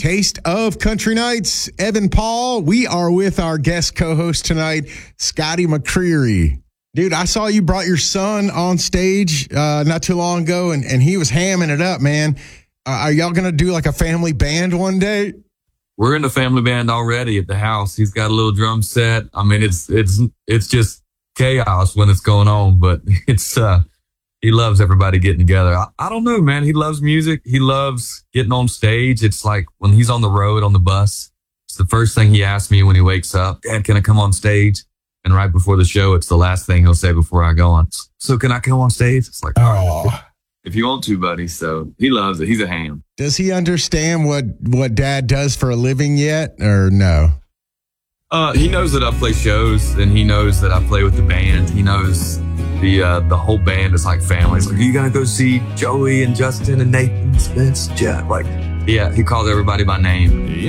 Taste of Country Nights. Evan Paul, we are with our guest co-host tonight, Scotty McCreery. Dude, I saw you brought your son on stage not too long ago, and he was hamming it up, man. Are y'all going to do like a family band one day? We're in the family band already at the house. He's got a little drum set. I mean, it's just chaos when it's going on, but it's he loves everybody getting together. I don't know, man. He loves music. He loves getting on stage. It's like when he's on the road on the bus, it's the first thing he asks me when he wakes up. Dad, can I come on stage? And right before the show, it's the last thing he'll say before I go on. So can I come on stage? It's like, all right, if you want to, buddy. So he loves it. He's a ham. Does he understand what Dad does for a living yet, or no? He knows that I play shows, and he knows that I play with the band. He knows the whole band is like family. It's like, are you gonna go see Joey and Justin and Nathan Spence? Yeah, like, yeah. He calls everybody by name.